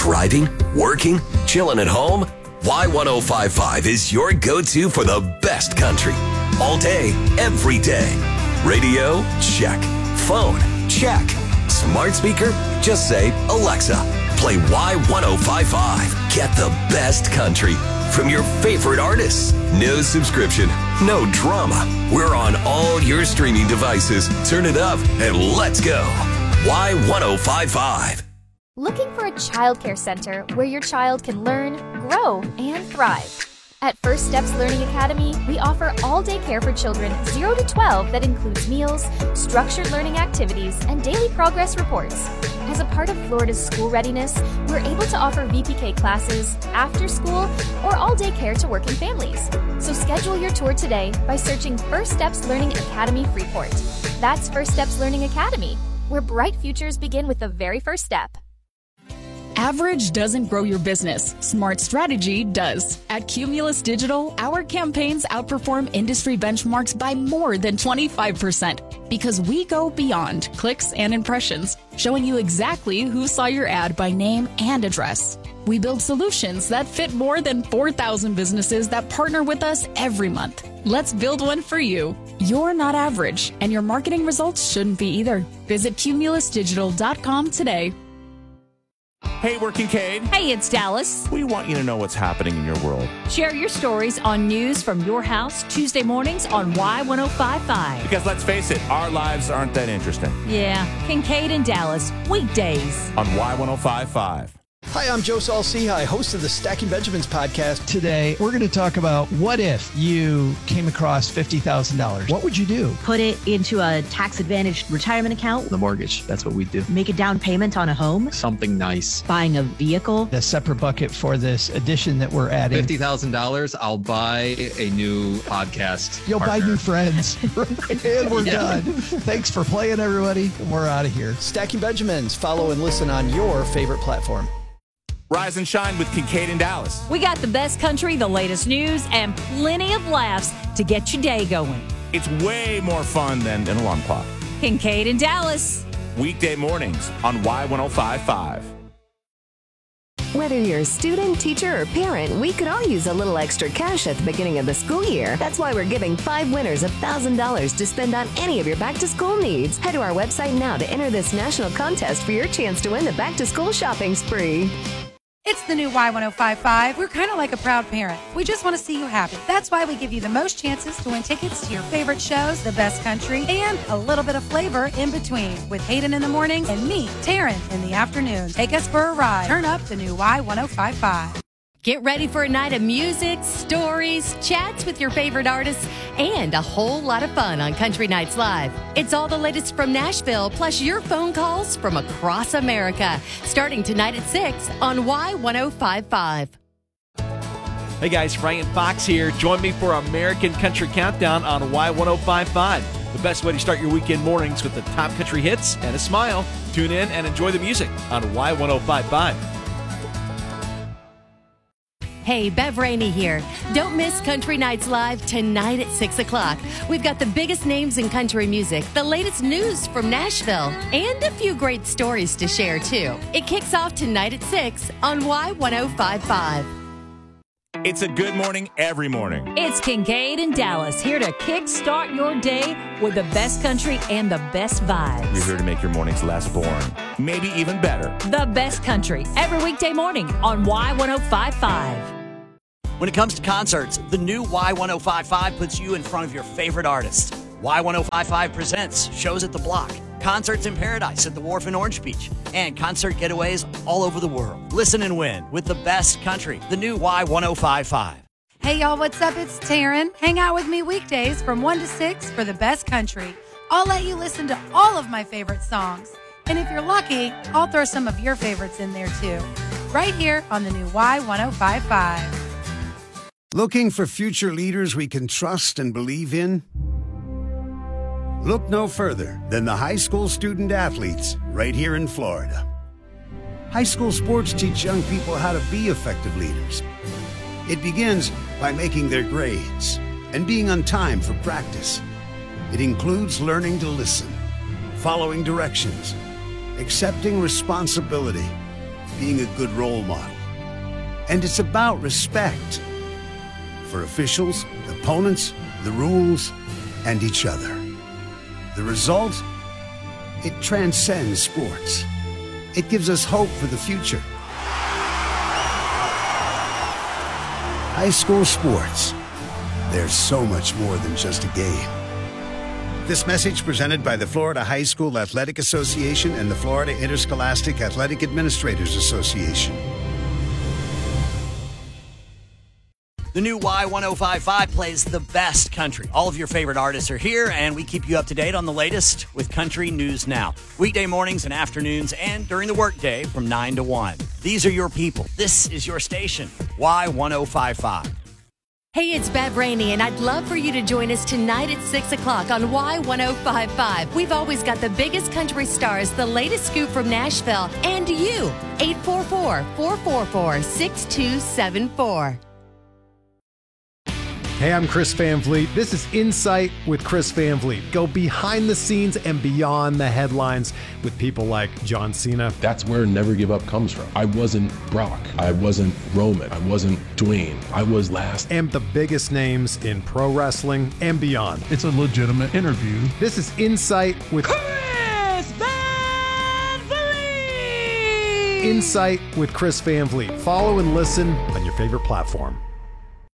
Driving? Working? Chilling at home? Y1055 is your go-to for the best country. All day, every day. Radio? Check. Phone? Check. Smart speaker? Just say, Alexa, play Y1055. Get the best country from your favorite artists. No subscription, no drama. We're on all your streaming devices. Turn it up and let's go. Y1055. Looking for a childcare center where your child can learn, grow, and thrive? At First Steps Learning Academy, we offer all-day care for children 0 to 12 that includes meals, structured learning activities, and daily progress reports. As a part of Florida's school readiness, we're able to offer VPK classes, after school, or all-day care to working families. So schedule your tour today by searching First Steps Learning Academy Freeport. That's First Steps Learning Academy, where bright futures begin with the very first step. Average doesn't grow your business. Smart strategy does. At Cumulus Digital, our campaigns outperform industry benchmarks by more than 25% because we go beyond clicks and impressions, showing you exactly who saw your ad by name and address. We build solutions that fit more than 4,000 businesses that partner with us every month. Let's build one for you. You're not average, and your marketing results shouldn't be either. Visit cumulusdigital.com today. Hey, we're Kincaid. Hey, it's Dallas. We want you to know what's happening in your world. Share your stories on news from your house Tuesday mornings on Y1055. Because let's face it, our lives aren't that interesting. Yeah, Kincaid and Dallas, weekdays on Y1055. Hi, I'm Joe Saul-Sehy, host of the Stacking Benjamins podcast. Today, we're going to talk about what if you came across $50,000? What would you do? Put it into a tax-advantaged retirement account. The mortgage, that's what we do. Make a down payment on a home. Something nice. Buying a vehicle. A separate bucket for this addition that we're adding. $50,000, I'll buy a new podcast You'll partner. buy new friends. And we're done. Thanks for playing, everybody. And we're out of here. Stacking Benjamins. Follow and listen on your favorite platform. Rise and shine with Kincaid and Dallas. We got the best country, the latest news, and plenty of laughs to get your day going. It's way more fun than an alarm clock. Kincaid and Dallas. Weekday mornings on Y1055. Whether you're a student, teacher, or parent, we could all use a little extra cash at the beginning of the school year. That's why we're giving 5 winners $1,000 to spend on any of your back-to-school needs. Head to our website now to enter this national contest for your chance to win the back-to-school shopping spree. It's the new Y1055. We're kind of like a proud parent. We just want to see you happy. That's why we give you the most chances to win tickets to your favorite shows, the best country, and a little bit of flavor in between. With Hayden in the morning and me, Taryn, in the afternoon. Take us for a ride. Turn up the new Y1055. Get ready for a night of music, stories, chats with your favorite artists, and a whole lot of fun on Country Nights Live. It's all the latest from Nashville, plus your phone calls from across America, starting tonight at 6 on Y1055. Hey guys, Ryan Fox here. Join me for American Country Countdown on Y1055. The best way to start your weekend mornings with the top country hits and a smile. Tune in and enjoy the music on Y1055. Hey, Bev Rainey here. Don't miss Country Nights Live tonight at 6 o'clock. We've got the biggest names in country music, the latest news from Nashville, and a few great stories to share, too. It kicks off tonight at 6 on Y1055. It's a good morning every morning. It's Kincaid and Dallas, here to kickstart your day with the best country and the best vibes. We're here to make your mornings less boring, maybe even better. The best country, every weekday morning on Y1055. When it comes to concerts, the new Y1055 puts you in front of your favorite artists. Y1055 presents shows at the Block, concerts in Paradise at the Wharf in Orange Beach, and concert getaways all over the world. Listen and win with the best country, the new Y1055. Hey y'all, what's up? It's Taryn. Hang out with me weekdays from 1 to 6 for the best country. I'll let you listen to all of my favorite songs. And if you're lucky, I'll throw some of your favorites in there too. Right here on the new Y1055. Looking for future leaders we can trust and believe in? Look no further than the high school student athletes right here in Florida. High school sports teach young people how to be effective leaders. It begins by making their grades and being on time for practice. It includes learning to listen, following directions, accepting responsibility, being a good role model. And it's about respect for officials, opponents, the rules, and each other. The result? It transcends sports. It gives us hope for the future. High school sports. There's so much more than just a game. This message presented by the Florida High School Athletic Association and the Florida Interscholastic Athletic Administrators Association. The new Y1055 plays the best country. All of your favorite artists are here, and we keep you up to date on the latest with Country News Now. Weekday mornings and afternoons and during the workday from 9 to 1. These are your people. This is your station, Y1055. Hey, it's Bev Rainey, and I'd love for you to join us tonight at 6 o'clock on Y1055. We've always got the biggest country stars, the latest scoop from Nashville, and you. 844-444-6274. Hey, I'm Chris Van Vliet. This is Insight with Chris Van Vliet. Go behind the scenes and beyond the headlines with people like John Cena. That's where Never Give Up comes from. I wasn't Brock. I wasn't Roman. I wasn't Dwayne. I was last. And the biggest names in pro wrestling and beyond. It's a legitimate interview. This is Insight with Chris Van Vliet! Insight with Chris Van Vliet. Follow and listen on your favorite platform.